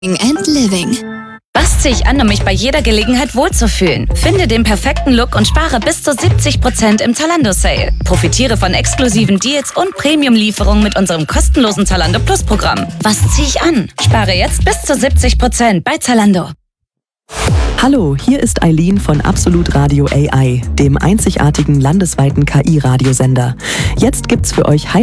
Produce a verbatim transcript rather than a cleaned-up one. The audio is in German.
and Living. Was ziehe ich an, um mich bei jeder Gelegenheit wohlzufühlen? Finde den perfekten Look und spare bis zu siebzig Prozent im Zalando-Sale. Profitiere von exklusiven Deals und Premium-Lieferungen mit unserem kostenlosen Zalando Plus-Programm. Was ziehe ich an? Spare jetzt bis zu siebzig Prozent bei Zalando. Hallo, hier ist Eileen von Absolut Radio A I, dem einzigartigen landesweiten K I-Radiosender. Jetzt gibt's für euch